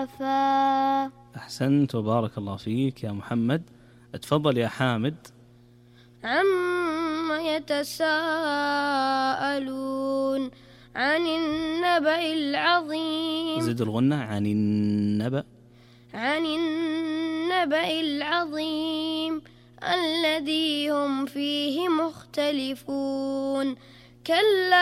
زحافا. أحسنت وبارك الله فيك يا محمد. اتفضل يا حامد. عما يتساءلون عن النبأ العظيم. زد الغنة. عن النبأ العظيم الذي هم فيه مختلفون. كلا